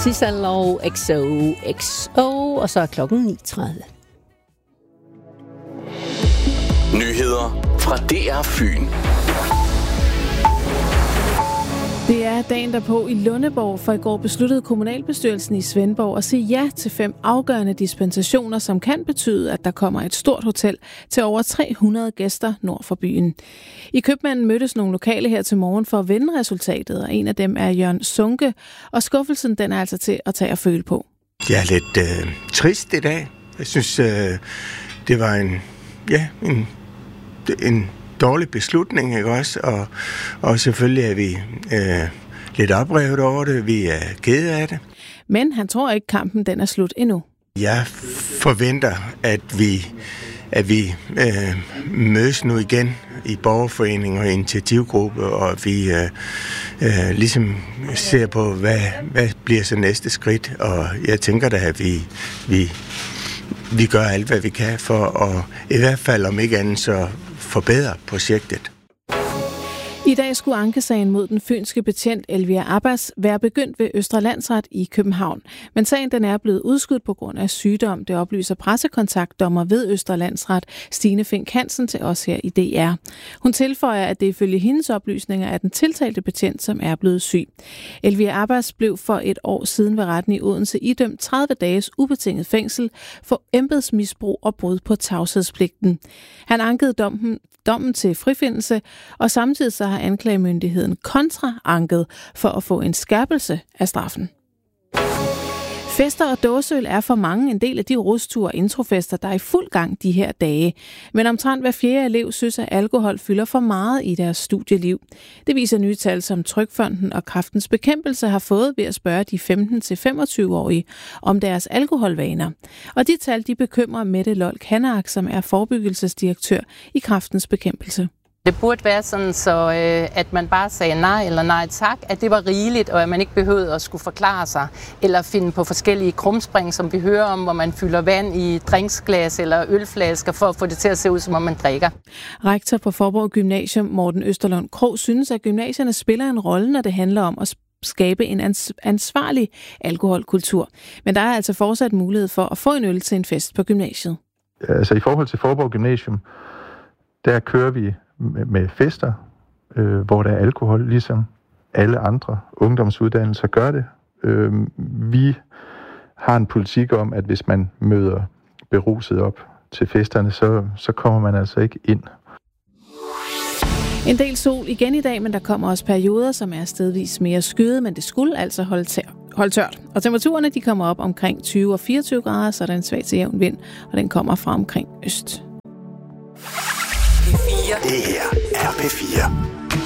Sisalo XOXO, og så er klokken 9:30. Nyheder fra DR Fyn. Det er dagen derpå i Lundeborg, for i går besluttede kommunalbestyrelsen i Svendborg at sige ja til 5 afgørende dispensationer, som kan betyde, at der kommer et stort hotel til over 300 gæster nord for byen. I købmanden mødtes nogle lokale her til morgen for at vende resultatet, og en af dem er Jørgen Sunke, og skuffelsen den er altså til at tage og føle på. Jeg er lidt trist i dag. Jeg synes, det var en dårlig beslutning, ikke også? Og selvfølgelig er vi lidt oprevet over det. Vi er kede af det. Men han tror ikke, kampen den er slut endnu. Jeg forventer, at vi mødes nu igen i borgerforening og initiativgruppe, og vi ligesom ser på, hvad bliver så næste skridt. Og jeg tænker da, at vi gør alt, hvad vi kan for at i hvert fald, om ikke andet, så forbedre projektet. I dag skulle ankesagen mod den fynske betjent Elvira Abbas være begyndt ved Østre Landsret i København. Men sagen den er blevet udskudt på grund af sygdom. Det oplyser pressekontaktdommer ved Østre Landsret Stine Fink Hansen til os her i DR. Hun tilføjer, at det ifølge hendes oplysninger er den tiltalte betjent, som er blevet syg. Elvira Abbas blev for et år siden ved retten i Odense idømt 30 dages ubetinget fængsel for embedsmisbrug og brud på tavshedspligten. Han ankede dommen til frifindelse, og samtidig så har anklagemyndigheden kontraanket for at få en skærpelse af straffen. Fester og dåseøl er for mange en del af de rusture og introfester, der er i fuld gang de her dage. Men omtrent hver 4. elev synes, at alkohol fylder for meget i deres studieliv. Det viser nye tal, som Trygfonden og Kræftens Bekæmpelse har fået ved at spørge de 15-25-årige om deres alkoholvaner. Og de tal, de bekymrer Mette Lold Kanak, som er forebyggelsesdirektør i Kræftens Bekæmpelse. Det burde være sådan, så at man bare sagde nej eller nej tak, at det var rigeligt, og at man ikke behøvede at skulle forklare sig, eller finde på forskellige krumspring, som vi hører om, hvor man fylder vand i drinksglas eller ølflasker for at få det til at se ud, som om man drikker. Rektor på Faaborg Gymnasium, Morten Østerlund Krog, synes, at gymnasierne spiller en rolle, når det handler om at skabe en ansvarlig alkoholkultur. Men der er altså fortsat mulighed for at få en øl til en fest på gymnasiet. Altså i forhold til Faaborg Gymnasium, der kører vi med fester, hvor der er alkohol, ligesom alle andre ungdomsuddannelser gør det. Vi har en politik om, at hvis man møder beruset op til festerne, så kommer man altså ikke ind. En del sol igen i dag, men der kommer også perioder, som er stedvis mere skyet, men det skulle altså holde tørt. Og temperaturerne de kommer op omkring 20 og 24 grader, så er der en svag til jævn vind, og den kommer fra omkring øst. Det her er P4.